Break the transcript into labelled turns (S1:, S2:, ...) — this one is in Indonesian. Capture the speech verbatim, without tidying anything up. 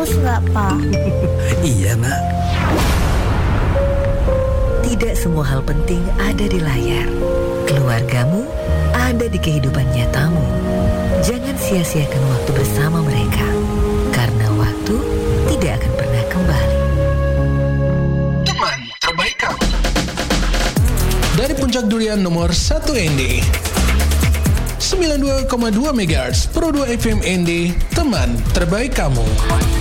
S1: Serius nggak, Pak?
S2: Iya, Nak.
S3: Tidak semua hal penting ada di layar. Keluargamu ada di kehidupan nyatamu. Jangan sia-siakan waktu bersama mereka, karena waktu tidak akan pernah kembali.
S4: Teman terbaik kamu. Dari Puncak Durian nomor satu N D sembilan puluh dua koma dua megahertz Pro dua F M N D, teman terbaik kamu.